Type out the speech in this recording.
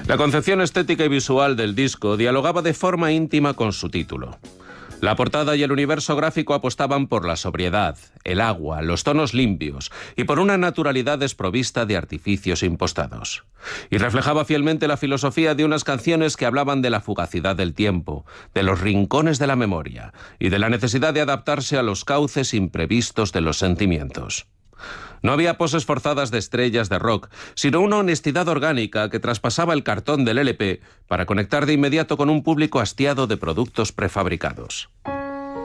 La concepción estética y visual del disco dialogaba de forma íntima con su título. La portada y el universo gráfico apostaban por la sobriedad, el agua, los tonos limpios y por una naturalidad desprovista de artificios impostados. Y reflejaba fielmente la filosofía de unas canciones que hablaban de la fugacidad del tiempo, de los rincones de la memoria y de la necesidad de adaptarse a los cauces imprevistos de los sentimientos. No había poses forzadas de estrellas de rock, sino una honestidad orgánica que traspasaba el cartón del LP para conectar de inmediato con un público hastiado de productos prefabricados.